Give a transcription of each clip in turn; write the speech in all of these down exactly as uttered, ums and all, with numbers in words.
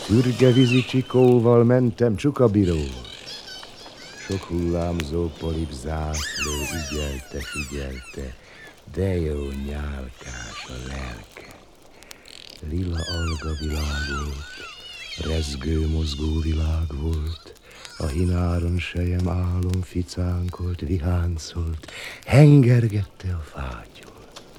Sürge vízi csikóval mentem Csukabíróval. Sok hullámzó polip zászló ügyelte, figyelte, de jó nyálkás a lelke. Lila alga világ volt, rezgő, mozgó világ volt, a hináron sejem álom ficánkolt, viháncolt, hengergette a fátyolt.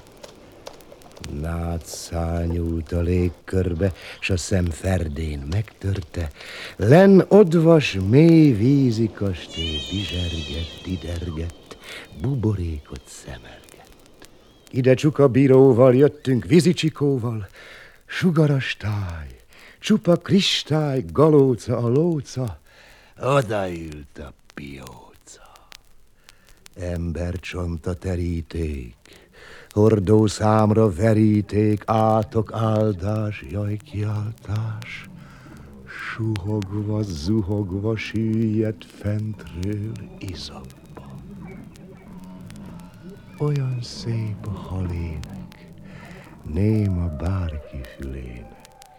Nád szányult a légkörbe, s a szem ferdén megtörte, len odvas mély vízi kastély bizsergett, didergett, buborékot szemelgett. Ide Csukabíróval jöttünk vízicsikóval, sugaras táj, csupa kristály, galóca a lóca, odaült a pióca. Embercsont a teríték, hordó számra veríték, átok áldás, jaj kiáltás, suhogva, zuhogva süllyedt fentről izomba. Olyan szép a halének, néma bárki fülének,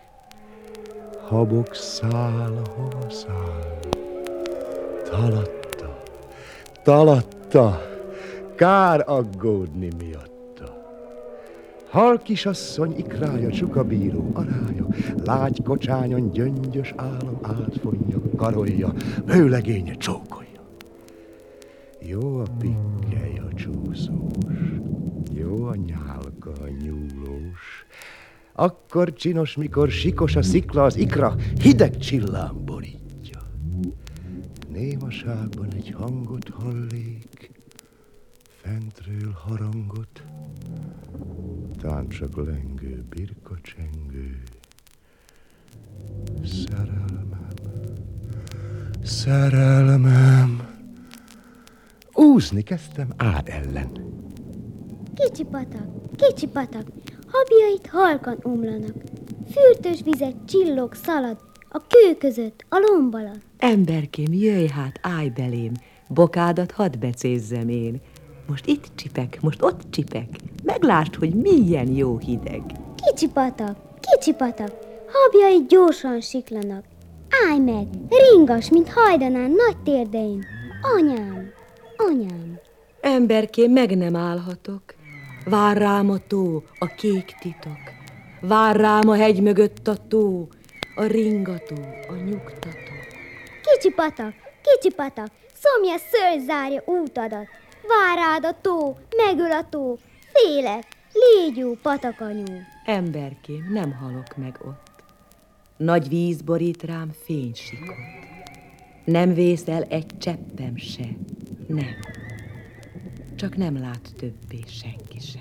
habok szál, hova száll, talatta, talatta, kár aggódni miatta. Hal kisasszony ikrája, Csukabíró arája, lágy kocsányon gyöngyös álom átfonja, karolja, vőlegénye csókolja. Jó a pikkely, a csúszós, jó a nyálka, a nyúlós, akkor csinos, mikor sikos a szikla, az ikra hideg csillám borítja. Némaságban egy hangot hallék, fentről harangot, tán csak lengő, birka csengő. Szerelmem, szerelmem. Úszni kezdtem ád ellen. Kicsi patak, kicsi patak, habjait halkan omlanak. Fürtös vizet csillog, szalad, a kő között, a lomb alatt. Emberkém, jöjj hát, állj belém, bokádat hadd becézzem én. Most itt csipek, most ott csipek, meglásd, hogy milyen jó hideg. Kicsi patak, kicsi patak, habjait gyorsan siklanak. Állj meg, ringas, mint hajdanán nagy térdein. Anyám, anyám. Emberkém, meg nem állhatok. Vár rám a tó, a kék titok. Vár rám a hegy mögött a tó, a ringató, a nyugtató. Kicsi patak, kicsi patak, szomjas szörny zárja útadat. Vár rád a tó, megöl a tó, félek, légy jó, patakanyú. Emberkém, nem halok meg ott. Nagy víz borít rám fénysikot. Nem vészel egy cseppem se, nem. Csak nem lát többé senki se.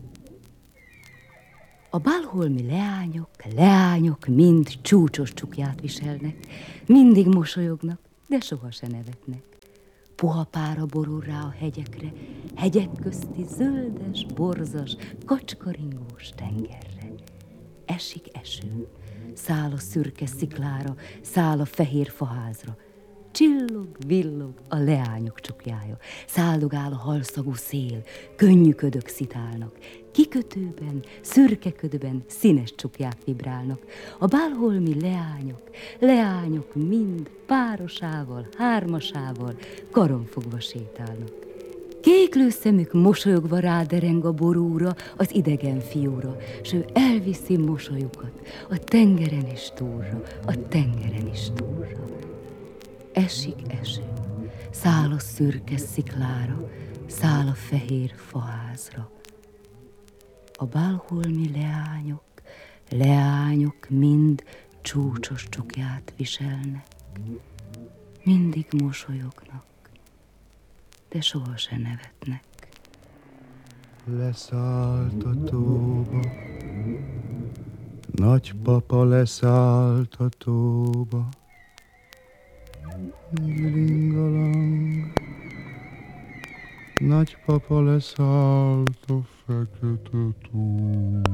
A balholmi leányok, leányok mind csúcsos csukját viselnek, mindig mosolyognak, de soha se nevetnek. Puha pára borul rá a hegyekre, hegyek közti zöldes, borzas, kacskaringós tengerre. Esik eső, száll a szürke sziklára, száll a fehér faházra. Csillog, villog a leányok csukjája, száldogál a halszagú szél, könnyű ködök szitálnak. Kikötőben, szürke ködben színes csukják vibrálnak. A bálholmi leányok, leányok mind párosával, hármasával karonfogva sétálnak. Kéklő szemük mosolyogva rádereng a borúra, az idegen fiúra, s ő elviszi mosolyukat a tengeren is túlra, a tengeren is túlra. Esik eső, száll a szürke sziklára, száll a fehér faházra. A bálholmi leányok, leányok mind csúcsos csukját viselnek. Mindig mosolyognak, de soha se nevetnek. Leszállt a tóba, nagypapa leszállt a tóba. Gilingalang, nagypapa leszállt a fekete tó.